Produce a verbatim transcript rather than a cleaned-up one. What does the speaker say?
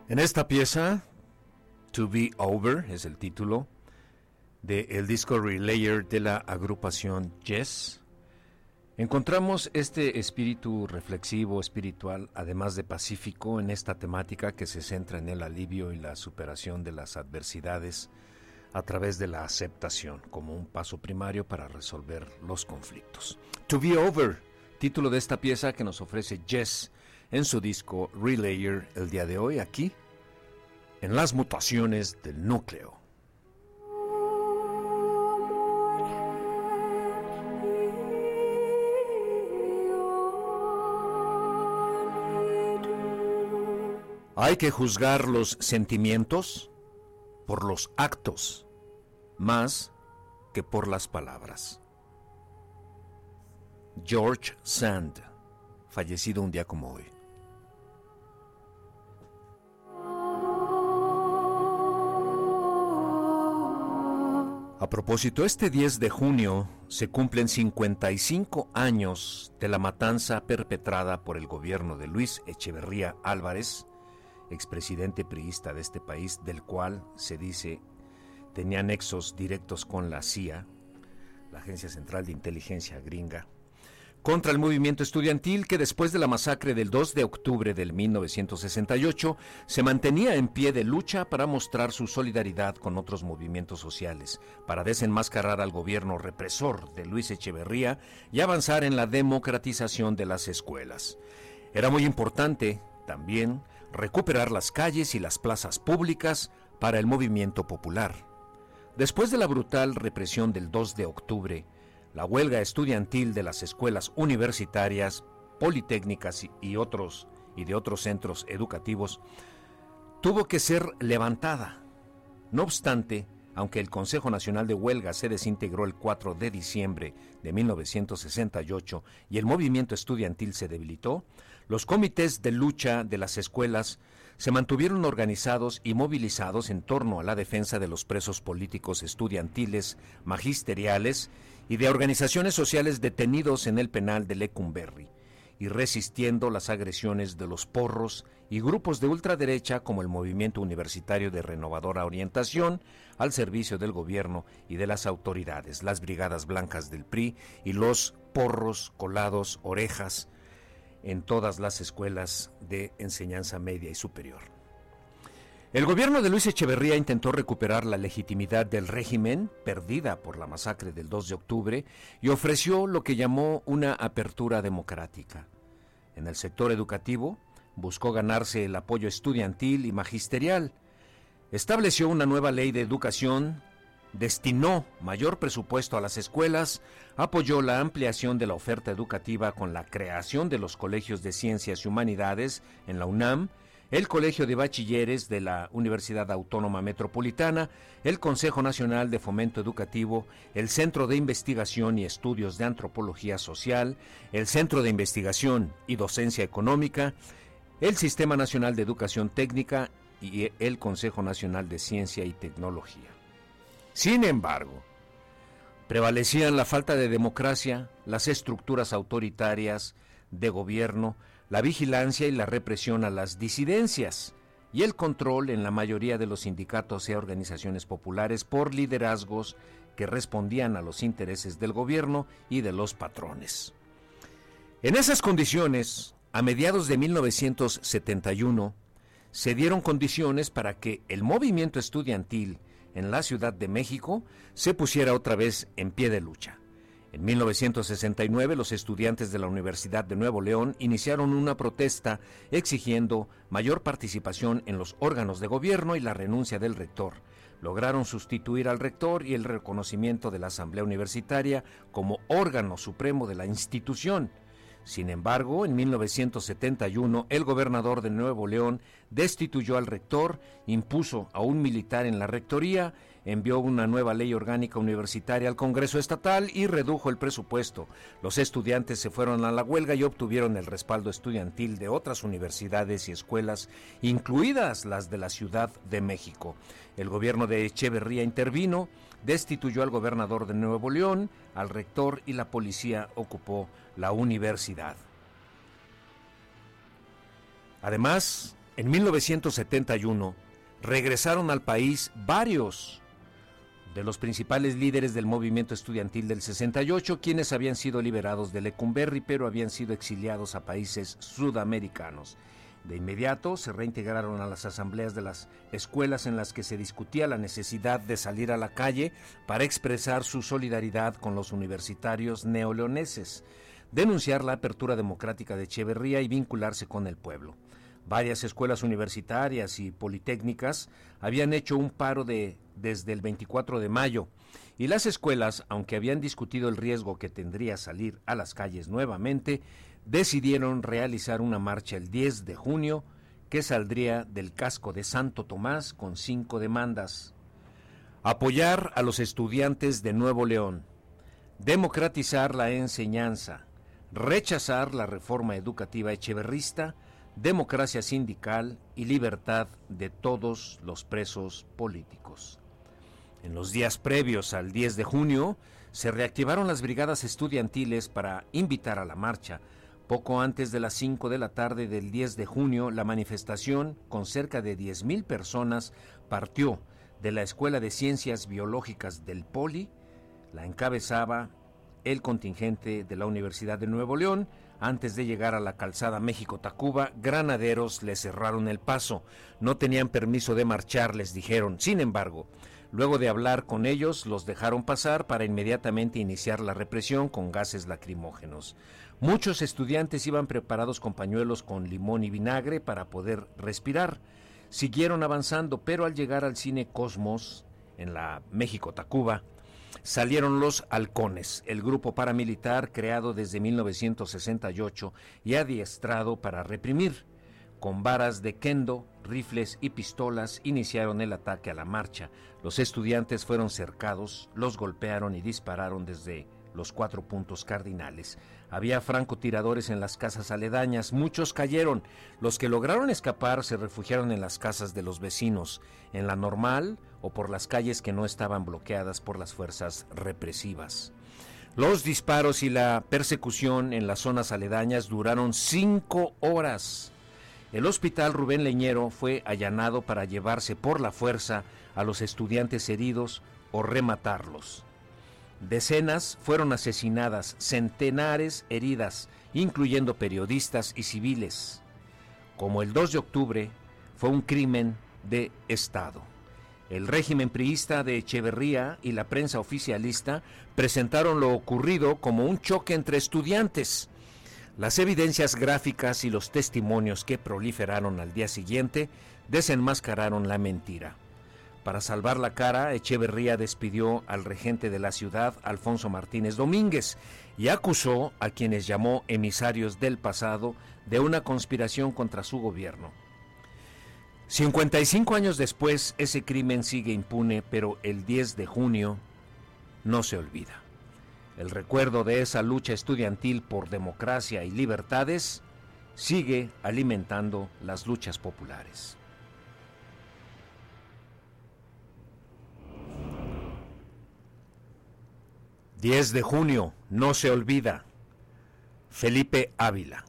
En esta pieza, To Be Over es el título del disco Relayer de la agrupación Yes. Encontramos este espíritu reflexivo, espiritual, además de pacífico, en esta temática que se centra en el alivio y la superación de las adversidades a través de la aceptación como un paso primario para resolver los conflictos. To Be Over, título de esta pieza que nos ofrece Yes en su disco Relayer el día de hoy, aquí en Las Mutaciones del Núcleo. Hay que juzgar los sentimientos por los actos más que por las palabras. George Sand, fallecido un día como hoy. A propósito, este diez de junio se cumplen cincuenta y cinco años de la matanza perpetrada por el gobierno de Luis Echeverría Álvarez, expresidente priista de este país, del cual se dice tenía nexos directos con la C I A, la Agencia Central de Inteligencia Gringa, contra el movimiento estudiantil que después de la masacre del dos de octubre del mil novecientos sesenta y ocho se mantenía en pie de lucha para mostrar su solidaridad con otros movimientos sociales, para desenmascarar al gobierno represor de Luis Echeverría y avanzar en la democratización de las escuelas. Era muy importante también recuperar las calles y las plazas públicas para el movimiento popular. Después de la brutal represión del dos de octubre, la huelga estudiantil de las escuelas universitarias, politécnicas y otros y de otros centros educativos tuvo que ser levantada. No obstante, aunque el Consejo Nacional de Huelga se desintegró el cuatro de diciembre de mil novecientos sesenta y ocho y el movimiento estudiantil se debilitó, los comités de lucha de las escuelas se mantuvieron organizados y movilizados en torno a la defensa de los presos políticos estudiantiles, magisteriales y de organizaciones sociales detenidos en el penal de Lecumberri, y resistiendo las agresiones de los porros y grupos de ultraderecha como el Movimiento Universitario de Renovadora Orientación al servicio del gobierno y de las autoridades, las Brigadas Blancas del P R I y los porros, colados, orejas en todas las escuelas de enseñanza media y superior. El gobierno de Luis Echeverría intentó recuperar la legitimidad del régimen, perdida por la masacre del dos de octubre, y ofreció lo que llamó una apertura democrática. En el sector educativo, buscó ganarse el apoyo estudiantil y magisterial. Estableció una nueva ley de educación, destinó mayor presupuesto a las escuelas, apoyó la ampliación de la oferta educativa con la creación de los colegios de ciencias y humanidades en la UNAM, el Colegio de Bachilleres de la Universidad Autónoma Metropolitana, el Consejo Nacional de Fomento Educativo, el Centro de Investigación y Estudios de Antropología Social, el Centro de Investigación y Docencia Económica, el Sistema Nacional de Educación Técnica y el Consejo Nacional de Ciencia y Tecnología. Sin embargo, prevalecían la falta de democracia, las estructuras autoritarias de gobierno, la vigilancia y la represión a las disidencias y el control en la mayoría de los sindicatos y organizaciones populares por liderazgos que respondían a los intereses del gobierno y de los patrones. En esas condiciones, a mediados de mil novecientos setenta y uno, se dieron condiciones para que el movimiento estudiantil en la Ciudad de México se pusiera otra vez en pie de lucha. En mil novecientos sesenta y nueve, los estudiantes de la Universidad de Nuevo León iniciaron una protesta exigiendo mayor participación en los órganos de gobierno y la renuncia del rector. Lograron sustituir al rector y el reconocimiento de la Asamblea Universitaria como órgano supremo de la institución. Sin embargo, en mil novecientos setenta y uno, el gobernador de Nuevo León destituyó al rector, impuso a un militar en la rectoría, envió una nueva ley orgánica universitaria al Congreso Estatal y redujo el presupuesto. Los estudiantes se fueron a la huelga y obtuvieron el respaldo estudiantil de otras universidades y escuelas, incluidas las de la Ciudad de México. El gobierno de Echeverría intervino, destituyó al gobernador de Nuevo León, al rector, y la policía ocupó la universidad. Además, En mil novecientos setenta y uno regresaron al país varios de los principales líderes del movimiento estudiantil del sesenta y ocho, quienes habían sido liberados de Lecumberri, pero habían sido exiliados a países sudamericanos. De inmediato se reintegraron a las asambleas de las escuelas en las que se discutía la necesidad de salir a la calle para expresar su solidaridad con los universitarios neoleoneses, denunciar la apertura democrática de Echeverría y vincularse con el pueblo. Varias escuelas universitarias y politécnicas habían hecho un paro de, desde el veinticuatro de mayo, y las escuelas, aunque habían discutido el riesgo que tendría salir a las calles nuevamente, decidieron realizar una marcha el diez de junio que saldría del casco de Santo Tomás con cinco demandas: apoyar a los estudiantes de Nuevo León, democratizar la enseñanza, rechazar la reforma educativa echeverrista, democracia sindical y libertad de todos los presos políticos. En los días previos al diez de junio se reactivaron las brigadas estudiantiles para invitar a la marcha. Poco antes de las cinco de la tarde del diez de junio, la manifestación, con cerca de diez mil personas, partió de la Escuela de Ciencias Biológicas del Poli. La encabezaba el contingente de la Universidad de Nuevo León. Antes de llegar a la calzada México-Tacuba, granaderos les cerraron el paso. No tenían permiso de marchar, les dijeron. Sin embargo, luego de hablar con ellos, los dejaron pasar para inmediatamente iniciar la represión con gases lacrimógenos. Muchos estudiantes iban preparados con pañuelos con limón y vinagre para poder respirar. Siguieron avanzando, pero al llegar al cine Cosmos, en la México-Tacuba, salieron los halcones, el grupo paramilitar creado desde mil novecientos sesenta y ocho y adiestrado para reprimir. Con varas de kendo, rifles y pistolas iniciaron el ataque a la marcha. Los estudiantes fueron cercados, los golpearon y dispararon desde los cuatro puntos cardinales. Había francotiradores en las casas aledañas, muchos cayeron. Los que lograron escapar se refugiaron en las casas de los vecinos, en la Normal o por las calles que no estaban bloqueadas por las fuerzas represivas. Los disparos y la persecución en las zonas aledañas duraron cinco horas. El hospital Rubén Leñero fue allanado para llevarse por la fuerza a los estudiantes heridos o rematarlos. Decenas fueron asesinadas, centenares heridas, incluyendo periodistas y civiles. Como el dos de octubre, fue un crimen de Estado. El régimen priista de Echeverría y la prensa oficialista presentaron lo ocurrido como un choque entre estudiantes. Las evidencias gráficas y los testimonios que proliferaron al día siguiente desenmascararon la mentira. Para salvar la cara, Echeverría despidió al regente de la ciudad, Alfonso Martínez Domínguez, y acusó a quienes llamó emisarios del pasado de una conspiración contra su gobierno. cincuenta y cinco años después, ese crimen sigue impune, pero el diez de junio no se olvida. El recuerdo de esa lucha estudiantil por democracia y libertades sigue alimentando las luchas populares. diez de junio, no se olvida. Felipe Ávila.